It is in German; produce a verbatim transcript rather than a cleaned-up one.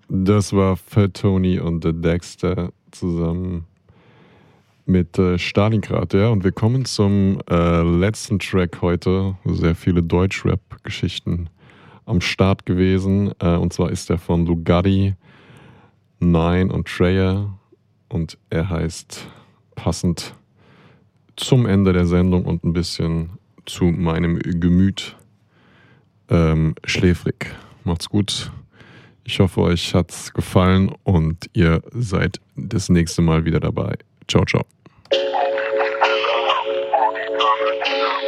Das war Fat Tony und The Dexter zusammen mit äh, Stalingrad, ja. Und wir kommen zum äh, letzten Track heute. Sehr viele Deutschrap-Geschichten am Start gewesen. Äh, und zwar ist der von Lugatti, Nine und Treya. Und er heißt passend zum Ende der Sendung und ein bisschen zu meinem Gemüt ähm, schläfrig. Macht's gut. Ich hoffe, euch hat's gefallen und ihr seid das nächste Mal wieder dabei. Ciao, ciao.